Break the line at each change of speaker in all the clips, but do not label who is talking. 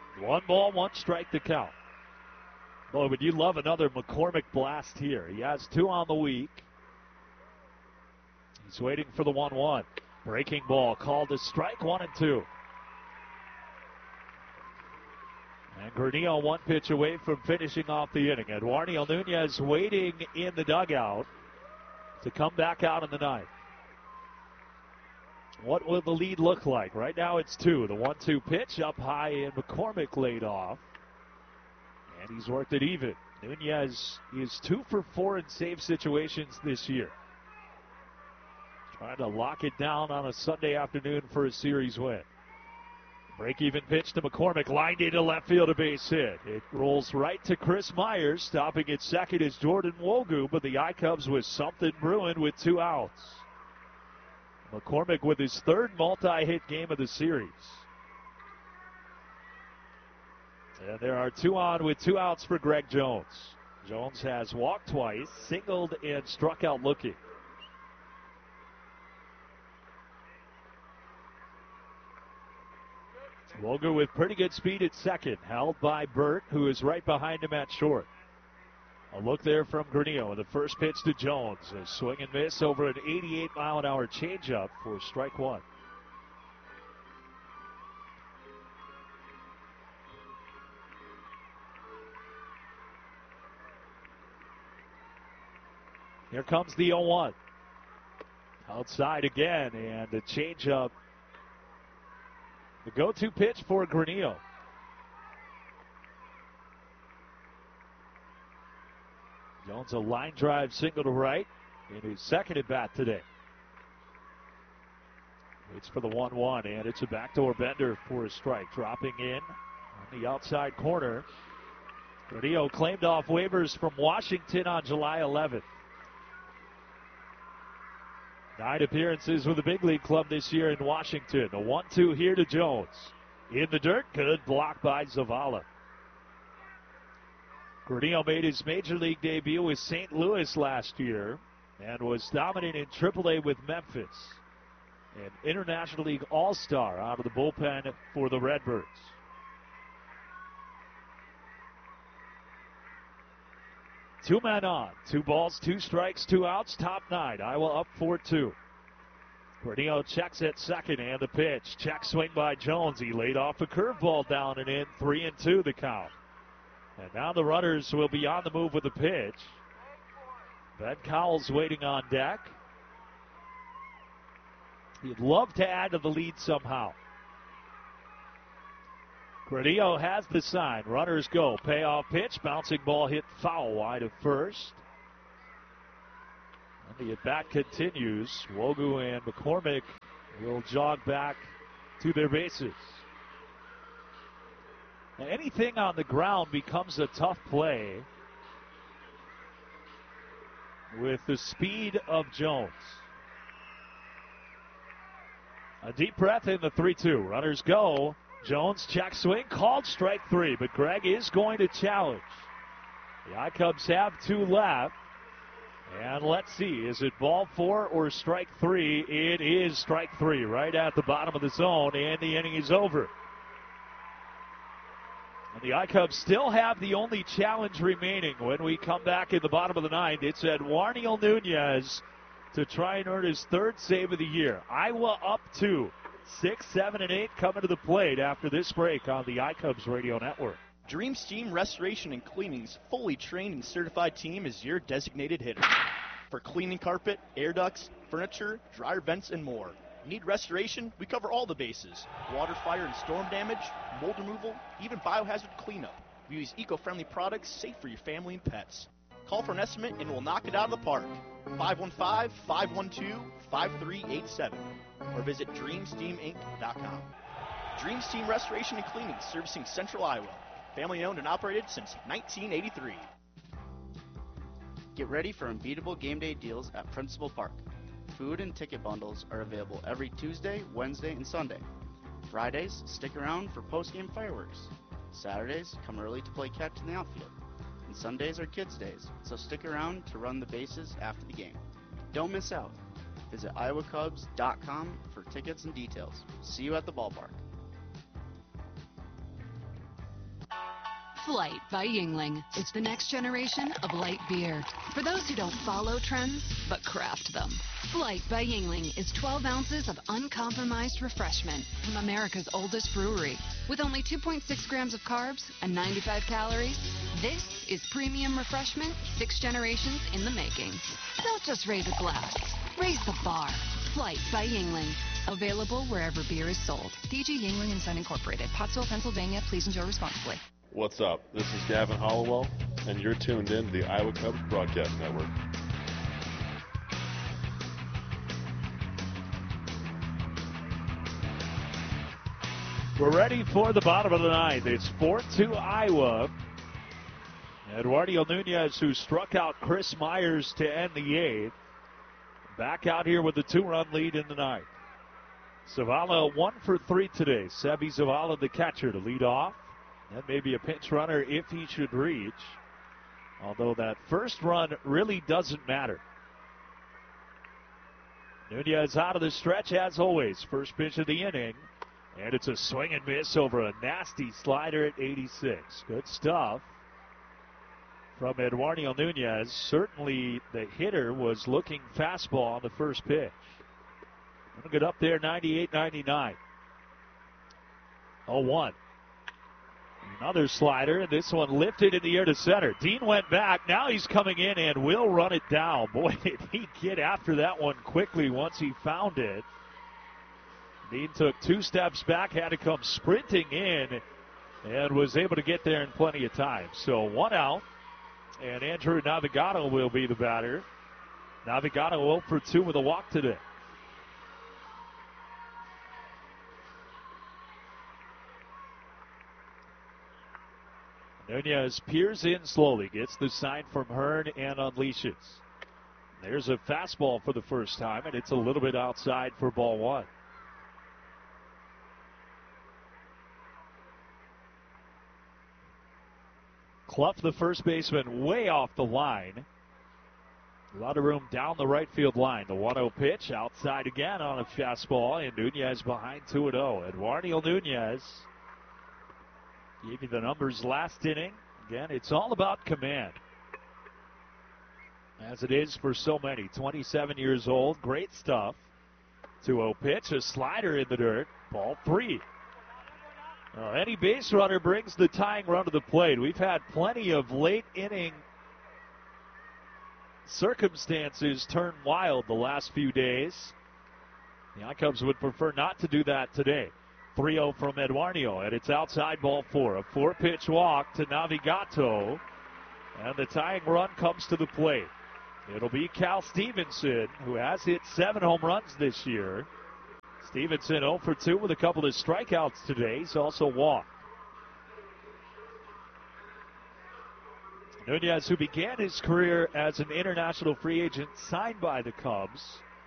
One ball, one strike to count. Boy, would you love another McCormick blast here. He has 2 on the week. He's waiting for the 1-1. Breaking ball called to strike 1-2. And Granillo 1 pitch away from finishing off the inning. Eduardo Nunez waiting in the dugout to come back out in the ninth. What will the lead look like? Right now it's 2. The 1-2 pitch up high and McCormick laid off. And he's worked it even. Nunez is 2 for 4 in save situations this year. Trying to lock it down on a Sunday afternoon for a series win. Break-even pitch to McCormick, lined into left field, a base hit. It rolls right to Chris Myers. Stopping at second is Jordan Wogu, but the I-Cubs with something brewing with 2 outs. McCormick with his 3rd multi-hit game of the series. And there are 2 on with 2 outs for Greg Jones. Jones has walked twice, singled, and struck out looking. Wogu with pretty good speed at second, held by Burt, who is right behind him at short. A look there from Granillo. The first pitch to Jones. A swing and miss over an 88-mile-an-hour changeup for strike 1. Here comes the 0-1. Outside again, and the changeup. The go-to pitch for Granillo. Jones a line drive single to right in his second at bat today. Waits for the 1-1, and it's a backdoor bender for a strike. Dropping in on the outside corner. Granillo claimed off waivers from Washington on July 11th. 9 appearances with the big league club this year in Washington. A 1-2 here to Jones. In the dirt, good block by Zavala. Granillo made his major league debut with St. Louis last year and was dominant in AAA with Memphis. An International League All-Star out of the bullpen for the Redbirds. Two men on. 2 balls, 2 strikes, 2 outs, top 9. Iowa up 4-2. Granillo checks at second, and the pitch. Check swing by Jones. He laid off a curveball down and in. 3-2 the count. And now the runners will be on the move with the pitch. Ben Cowles waiting on deck. He'd love to add to the lead somehow. Granillo has the sign. Runners go. Payoff pitch. Bouncing ball hit foul wide of first. And the at-bat continues. Wogu and McCormick will jog back to their bases. And anything on the ground becomes a tough play with the speed of Jones. A deep breath in the 3-2. Runners go. Jones check swing, called strike 3, but Greg is going to challenge. The I-Cubs have 2 left. And let's see, is it ball 4 or strike 3? It is strike 3 right at the bottom of the zone, and the inning is over. And the I-Cubs still have the only challenge remaining when we come back in the bottom of the 9th. It's Eduardo Nunez to try and earn his 3rd save of the year. Iowa up 2. 6, 7, and 8 coming to the plate after this break on the I-Cubs Radio Network.
Dream Steam Restoration and Cleaning's fully trained and certified team is your designated hitter. For cleaning carpet, air ducts, furniture, dryer vents, and more. Need restoration? We cover all the bases. Water, fire, and storm damage, mold removal, even biohazard cleanup. We use eco-friendly products safe for your family and pets. Call for an estimate and we'll knock it out of the park. 515-512-5387 or visit DreamSteamInc.com. Dream Steam Restoration and Cleaning, servicing Central Iowa. Family owned and operated since 1983.
Get ready for unbeatable game day deals at Principal Park. Food and ticket bundles are available every Tuesday, Wednesday, and Sunday. Fridays, stick around for post-game fireworks. Saturdays, come early to play catch in the outfield. And Sundays are kids' days, so stick around to run the bases after the game. Don't miss out. Visit iowacubs.com for tickets and details. See you at the ballpark.
Flight by Yuengling. It's the next generation of light beer. For those who don't follow trends, but craft them. Flight by Yuengling is 12 ounces of uncompromised refreshment from America's oldest brewery. With only 2.6 grams of carbs and 95 calories, this is premium refreshment 6 generations in the making. Don't just raise a glass. Raise the bar. Flight by Yuengling. Available wherever beer is sold. DG Yuengling and Son Incorporated. Pottsville, Pennsylvania. Please enjoy responsibly.
What's up? This is Gavin Hollowell, and you're tuned in to the Iowa Cubs Broadcast Network.
We're ready for the bottom of the ninth. It's 4-2 Iowa. Eduardo Nunez, who struck out Chris Myers to end the eighth, back out here with the 2-run lead in the ninth. Zavala 1 for 3 today. Sebi Zavala, the catcher, to lead off. And maybe a pinch runner if he should reach. Although that first run really doesn't matter. Nunez out of the stretch as always. First pitch of the inning. And it's a swing and miss over a nasty slider at 86. Good stuff from Eduardo Nunez. Certainly the hitter was looking fastball on the first pitch. Gonna get up there 98-99. 0-1. Another slider, and this one lifted in the air to center. Dean went back. Now he's coming in and will run it down. Boy, did he get after that one quickly once he found it. Dean took 2 steps back, had to come sprinting in, and was able to get there in plenty of time. So 1 out, and Andrew Navigado will be the batter. Navigado 0 for 2 with a walk today. Nunez peers in slowly, gets the sign from Hearn and unleashes. There's a fastball for the first time, and it's a little bit outside for ball 1. Clough, the first baseman, way off the line. A lot of room down the right field line. The 1-0 pitch outside again on a fastball, and Nunez behind 2-0. Eduardo Nunez gave you the numbers last inning. Again, it's all about command, as it is for so many. 27 years old, great stuff. 2-0 pitch, a slider in the dirt, ball 3. Any base runner brings the tying run to the plate. We've had plenty of late inning circumstances turn wild the last few days. The I-Cubs would prefer not to do that today. 3-0 from Eduardo, and it's outside ball 4. A 4-pitch walk to Navigato, and the tying run comes to the plate. It'll be Cal Stevenson, who has hit 7 home runs this year. Stevenson 0 for 2 with a couple of strikeouts today. He's also walked. Nunez, who began his career as an international free agent signed by the Cubs,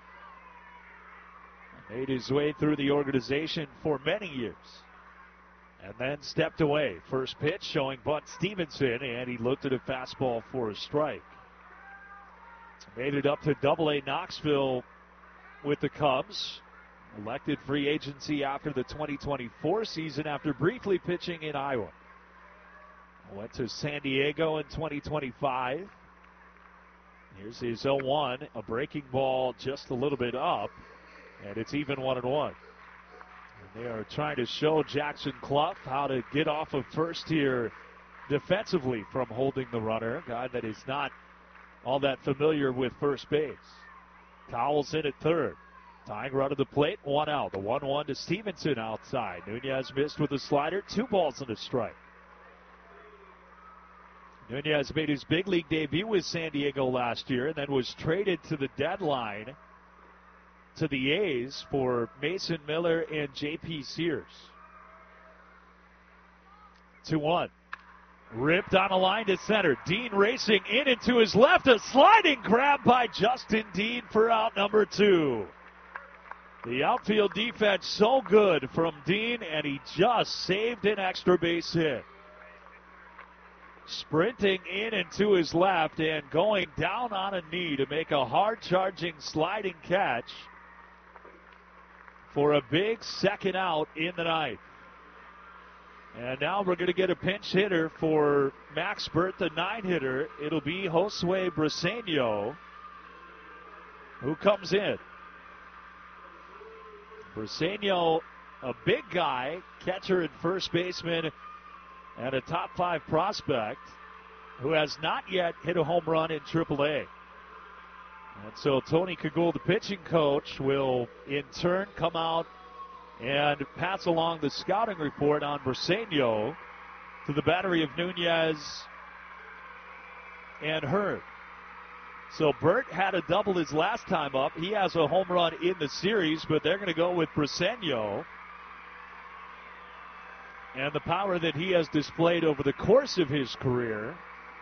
made his way through the organization for many years, and then stepped away. First pitch showing Bud Stevenson, and he looked at a fastball for a strike. Made it up to Double-A Knoxville with the Cubs. Elected free agency after the 2024 season after briefly pitching in Iowa. Went to San Diego in 2025. Here's his 0-1, a breaking ball just a little bit up, and it's even 1-1. And they are trying to show Jackson Clough how to get off of first here defensively from holding the runner, a guy that is not all that familiar with first base. Cowles in at third. Tying run to the plate, 1 out. The 1-1 to Stevenson outside. Nunez missed with a slider, 2 balls and a strike. Nunez made his big league debut with San Diego last year and then was traded to the deadline to the A's for Mason Miller and J.P. Sears. 2-1. Ripped on a line to center. Dean racing in and to his left. A sliding grab by Justin Dean for out number 2. The outfield defense so good from Dean, and he just saved an extra base hit. Sprinting in and to his left and going down on a knee to make a hard-charging sliding catch for a big second out in the ninth. And now we're going to get a pinch hitter for Max Burt, the 9-hitter. It'll be Josue Briseño who comes in. Briseño, a big guy, catcher and first baseman, and a top 5 prospect who has not yet hit a home run in AAA. And so Tony Kagul, the pitching coach, will in turn come out and pass along the scouting report on Briseño to the battery of Nunez and Hearn. So Burt had a double his last time up. He has a home run in the series, but they're going to go with Briseño. And the power that he has displayed over the course of his career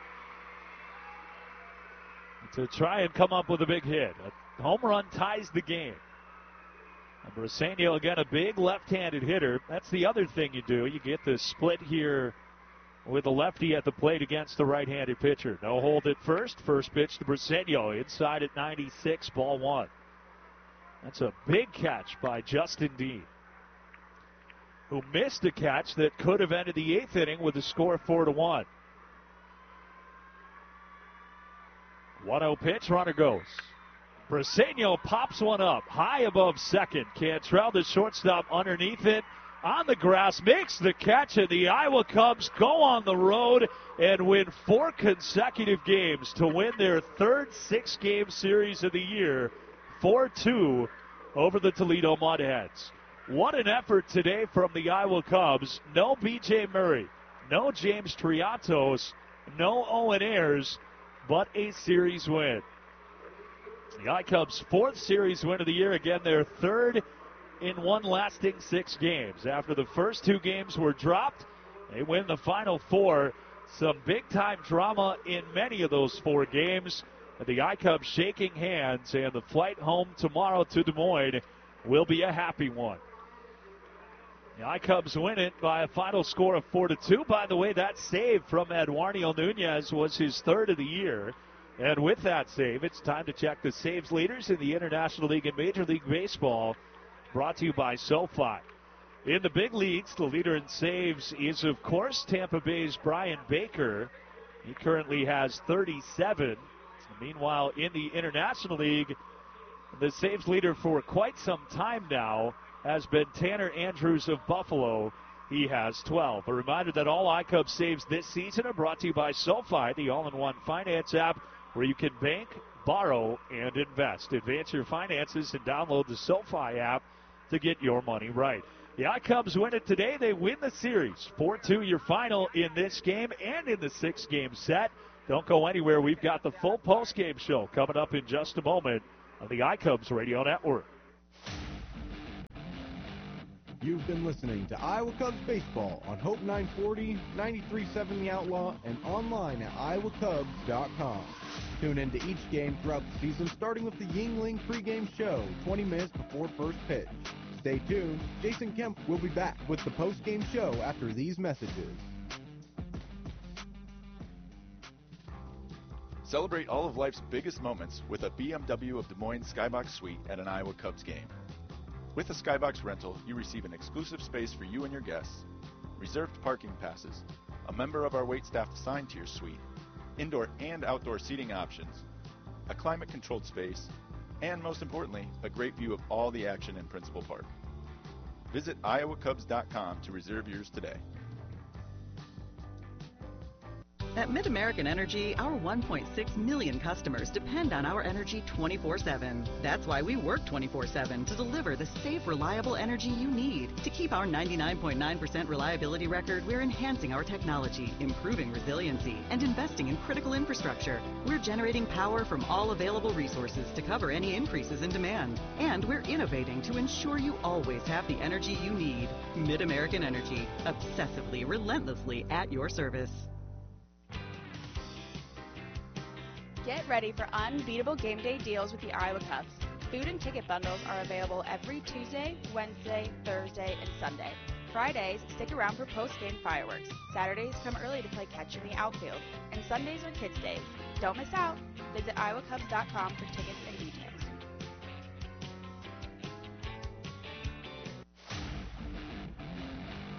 to try and come up with a big hit. A home run ties the game. And Briseño, again, a big left-handed hitter. That's the other thing you do. You get the split here with a lefty at the plate against the right-handed pitcher. No hold at first. First pitch to Briseño. Inside at 96, ball 1. That's a big catch by Justin Dean, who missed a catch that could have ended the 8th inning with a score of 4-1. 1-0 pitch, runner goes. Briseño pops one up high above second. Cantrell, the shortstop, underneath it on the grass, makes the catch, and the Iowa Cubs go on the road and win 4 consecutive games to win their 3rd 6-game series of the year, 4-2 over the Toledo Mudheads. What an effort today from the Iowa Cubs. No B.J. Murray, no James Triatos, no Owen Ayers, but a series win. The I-Cubs' 4th series win of the year. Again, their 3rd in one lasting 6 games. After the first 2 games were dropped, they win the final 4. Some big-time drama in many of those 4 games. The I-Cubs shaking hands, and the flight home tomorrow to Des Moines will be a happy one. The I-Cubs win it by a final score of 4-2. By the way, that save from Eduardo Nunez was his 3rd of the year. And with that save, it's time to check the saves leaders in the International League and Major League Baseball, brought to you by SoFi. In the big leagues, the leader in saves is, of course, Tampa Bay's Brian Baker. He currently has 37. Meanwhile, in the International League, the saves leader for quite some time now has been Tanner Andrews of Buffalo. He has 12. A reminder that all I-Cubs saves this season are brought to you by SoFi, the all-in-one finance app where you can bank, borrow, and invest. Advance your finances and download the SoFi app to get your money right. The I-Cubs win it today. They win the series. 4-2 your final in this game and in the 6-game set. Don't go anywhere. We've got the full post-game show coming up in just a moment on the I-Cubs Radio Network.
You've been listening to Iowa Cubs Baseball on Hope 940, 93.7 The Outlaw, and online at iowacubs.com. Tune into each game throughout the season, starting with the Yuengling pregame show 20 minutes before first pitch. Stay tuned. Jason Kemp will be back with the postgame show after these messages.
Celebrate all of life's biggest moments with a BMW of Des Moines Skybox Suite at an Iowa Cubs game. With a Skybox rental, you receive an exclusive space for you and your guests, reserved parking passes, a member of our waitstaff assigned to your suite, indoor and outdoor seating options, a climate-controlled space, and most importantly, a great view of all the action in Principal Park. Visit iowacubs.com to reserve yours today.
At MidAmerican Energy, our 1.6 million customers depend on our energy 24/7. That's why we work 24/7 to deliver the safe, reliable energy you need. To keep our 99.9% reliability record, we're enhancing our technology, improving resiliency, and investing in critical infrastructure. We're generating power from all available resources to cover any increases in demand. And we're innovating to ensure you always have the energy you need. MidAmerican Energy, obsessively, relentlessly at your service.
Get ready for unbeatable game day deals with the Iowa Cubs. Food and ticket bundles are available every Tuesday, Wednesday, Thursday, and Sunday. Fridays, stick around for post-game fireworks. Saturdays, come early to play catch in the outfield. And Sundays are Kids Days. Don't miss out. Visit iowacubs.com for tickets and details.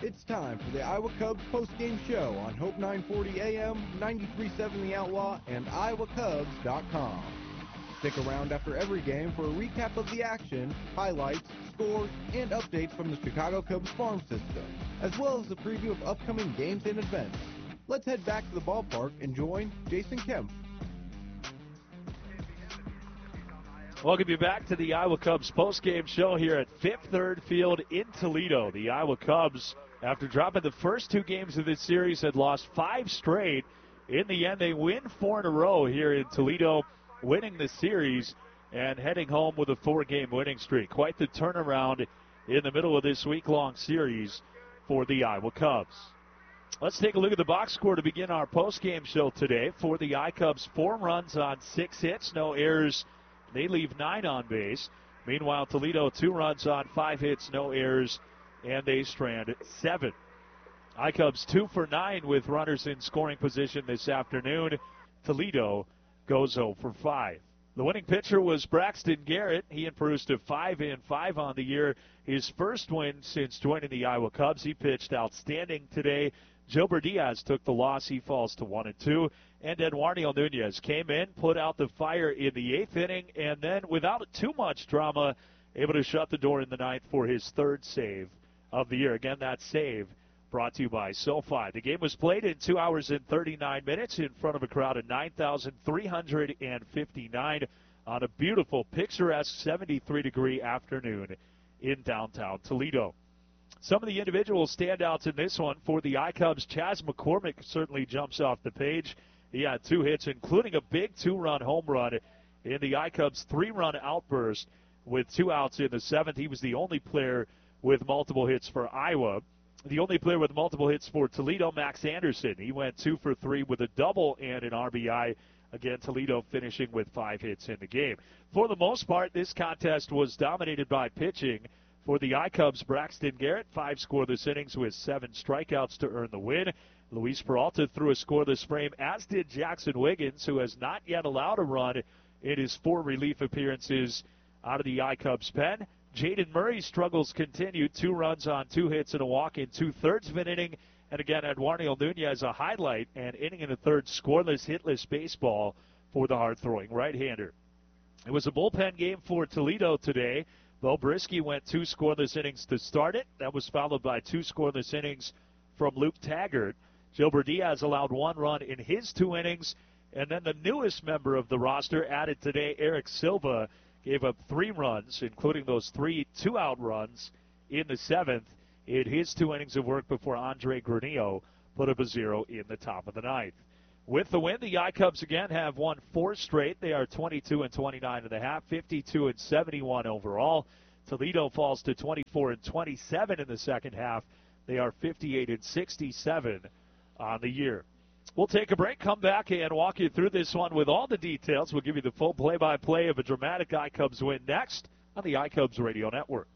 It's time for the Iowa Cubs post-game show on Hope 940 AM, 93.7 The Outlaw, and iowacubs.com. Stick around after every game for a recap of the action, highlights, scores, and updates from the Chicago Cubs farm system, as well as a preview of upcoming games and events. Let's head back to the ballpark and join Jason Kemp.
Welcome you back to the Iowa Cubs postgame show here at Fifth Third Field in Toledo. The Iowa Cubs, after dropping the first two games of this series, had lost 5 straight. In the end, they win 4 in a row here in Toledo, winning the series and heading home with a 4-game winning streak. Quite the turnaround in the middle of this week-long series for the Iowa Cubs. Let's take a look at the box score to begin our postgame show today. For the iCubs, 4 runs on 6 hits, no errors. They leave 9 on base. Meanwhile, Toledo, 2 runs on 5 hits, no errors, and they strand 7. iCubs 2 for 9 with runners in scoring position this afternoon. Toledo goes 0 for 5. The winning pitcher was Braxton Garrett. He improves to 5-5 on the year. His first win since joining the Iowa Cubs. He pitched outstanding today. Gilbert Diaz took the loss. He falls to 1-2. And Eduardo Nunez came in, put out the fire in the 8th inning, and then without too much drama, able to shut the door in the 9th for his 3rd save of the year. Again, that save brought to you by SoFi. The game was played in 2 hours and 39 minutes in front of a crowd of 9,359 on a beautiful, picturesque 73-degree afternoon in downtown Toledo. Some of the individual standouts in this one for the iCubs, Chas McCormick certainly jumps off the page. He had 2 hits, including a big 2-run home run in the iCubs' 3-run outburst with 2 outs in the 7th. He was the only player with multiple hits for Iowa. The only player with multiple hits for Toledo, Max Anderson. He went 2 for 3 with a double and an RBI. Again, Toledo finishing with 5 hits in the game. For the most part, this contest was dominated by pitching. For the iCubs, Braxton Garrett, 5 scoreless innings with 7 strikeouts to earn the win. Luis Peralta threw a scoreless frame, as did Jackson Wiggins, who has not yet allowed a run in his 4 relief appearances out of the iCubs pen. Jaden Murray's struggles continued, 2 runs on 2 hits and a walk in 2/3 of an inning. And again, Eduardo Nunez, a highlight, an inning and a third scoreless, hitless baseball for the hard-throwing right-hander. It was a bullpen game for Toledo today. Bo Brisky went 2 scoreless innings to start it. That was followed by 2 scoreless innings from Luke Taggart. Gilbert Diaz allowed 1 run in his 2 innings. And then the newest member of the roster added today, Eric Silva, gave up 3 runs, including those 3 2-out runs in the 7th in his 2 innings of work before Andre Granillo put up a 0 in the top of the 9th. With the win, the iCubs again have won 4 straight. They are 22-29.5, 52-71 overall. Toledo falls to 24-27 in the second half. They are 58-67 on the year. We'll take a break, come back, and walk you through this one with all the details. We'll give you the full play-by-play of a dramatic iCubs win next on the iCubs Radio Network.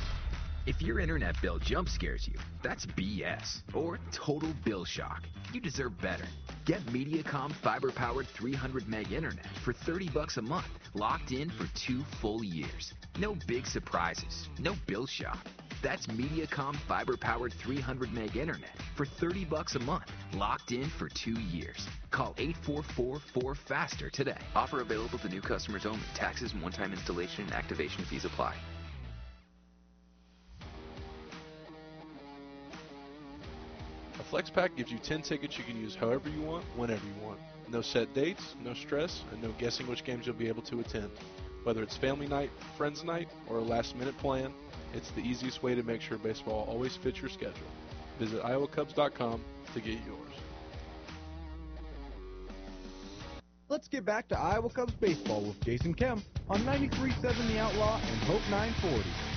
If your internet bill jump scares you, that's BS or total bill shock. You deserve better. Get Mediacom fiber-powered 300 meg internet for $30 a month, locked in for 2 full years. No big surprises, no bill shock. That's Mediacom fiber-powered 300 meg internet for $30 a month, locked in for 2 years. Call 844-4FASTER today. Offer available to new customers only. Taxes and one-time installation and activation fees apply.
A Flex Pack gives you 10 tickets you can use however you want, whenever you want. No set dates, no stress, and no guessing which games you'll be able to attend. Whether it's family night, friends night, or a last-minute plan, it's the easiest way to make sure baseball always fits your schedule. Visit iowacubs.com to get yours.
Let's get back to Iowa Cubs baseball with Jason Kemp on 93.7 The Outlaw and Hope 940.